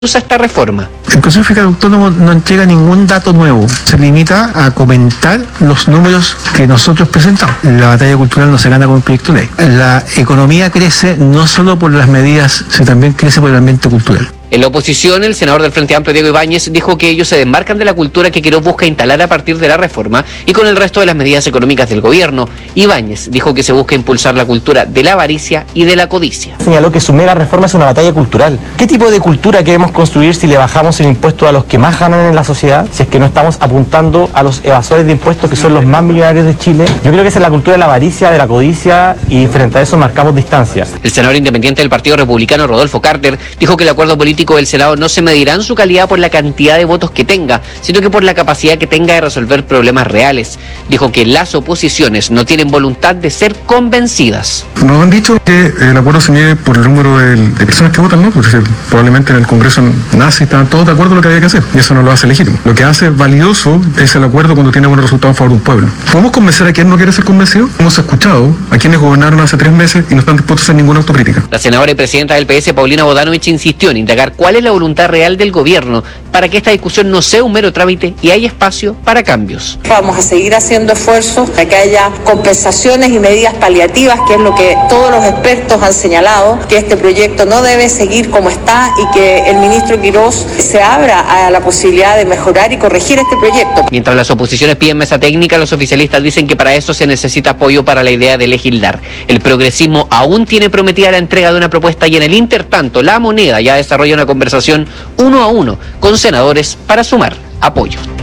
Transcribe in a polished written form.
usa esta reforma. El Consejo Fiscal Autónomo no entrega ningún dato nuevo, se limita a comentar los números que nosotros presentamos. La batalla cultural no se gana con un proyecto de ley. La economía crece no solo por las medidas, sino también crece por el ambiente cultural. En la oposición, el senador del Frente Amplio, Diego Ibáñez, dijo que ellos se desmarcan de la cultura que Quirós busca instalar a partir de la reforma y con el resto de las medidas económicas del gobierno. Ibáñez dijo que se busca impulsar la cultura de la avaricia y de la codicia. Señaló que su mega reforma es una batalla cultural. ¿Qué tipo de cultura queremos construir si le bajamos el impuesto a los que más ganan en la sociedad? Si es que no estamos apuntando a los evasores de impuestos que son los más millonarios de Chile. Yo creo que esa es la cultura de la avaricia, de la codicia, y frente a eso marcamos distancias. El senador independiente del Partido Republicano, Rodolfo Carter, dijo que el acuerdo político del Senado no se medirá en su calidad por la cantidad de votos que tenga, sino que por la capacidad que tenga de resolver problemas reales. Dijo que las oposiciones no tienen voluntad de ser convencidas. Nos han dicho que el acuerdo se mide por el número de personas que votan, ¿no? Porque probablemente en el Congreso nazi estaban todos de acuerdo en lo que había que hacer, y eso no lo hace legítimo. Lo que hace valioso es el acuerdo cuando tiene buenos resultados a favor de un pueblo. ¿Podemos convencer a quien no quiere ser convencido? Hemos escuchado a quienes gobernaron hace 3 meses y no están dispuestos a hacer ninguna autocrítica. La senadora y presidenta del PS, Paulina Bodanovich, insistió en indagar cuál es la voluntad real del gobierno para que esta discusión no sea un mero trámite y haya espacio para cambios. Vamos a seguir haciendo esfuerzos para que haya compensaciones y medidas paliativas, que es lo que todos los expertos han señalado, que este proyecto no debe seguir como está y que el ministro Quirós se abra a la posibilidad de mejorar y corregir este proyecto. Mientras las oposiciones piden mesa técnica, los oficialistas dicen que para eso se necesita apoyo para la idea de legislar. El progresismo aún tiene prometida la entrega de una propuesta y en el intertanto La Moneda ya desarrolla una conversación 1 a 1 con senadores para sumar apoyo.